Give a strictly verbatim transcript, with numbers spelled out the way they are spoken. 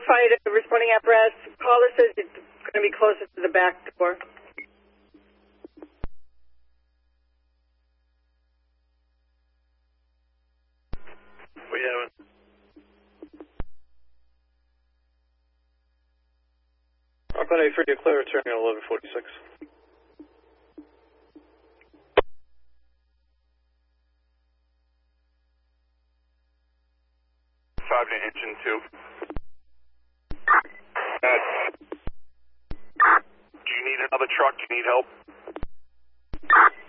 notified the responding apparatus. Caller says it's going to be closer to the back door. We haven't. Rockland A three, declare returning at eleven forty-six. Five to engine two. Uh, do you need another truck? Do you need help?